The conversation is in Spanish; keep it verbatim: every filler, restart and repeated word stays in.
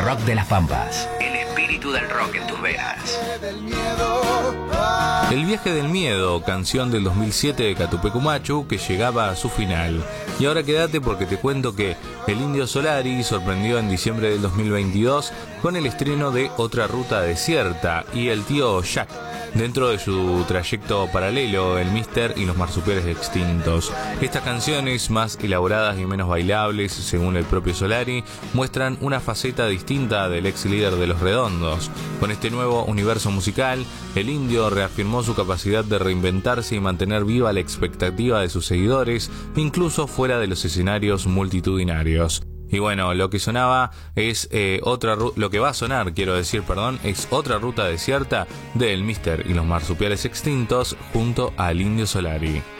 Rock de las Pampas. El espíritu del rock en tus venas. El viaje del miedo, canción del dos mil siete de Catupecumachu que llegaba a su final. Y ahora quédate porque te cuento que el Indio Solari sorprendió en diciembre del dos mil veintidós con el estreno de Otra Ruta Desierta y el tío Jack, dentro de su trayecto paralelo, el Mister y los Marsupiales Extintos. Estas canciones, más elaboradas y menos bailables, según el propio Solari, muestran una faceta distinta del ex líder de Los Redondos. Con este nuevo universo musical, el Indio reafirmó su capacidad de reinventarse y mantener viva la expectativa de sus seguidores, incluso fuera de los escenarios multitudinarios. Y bueno, lo que sonaba es eh, otra ru- lo que va a sonar, quiero decir, perdón, es Otra Ruta Desierta del Mister y los Marsupiales Extintos junto al Indio Solari.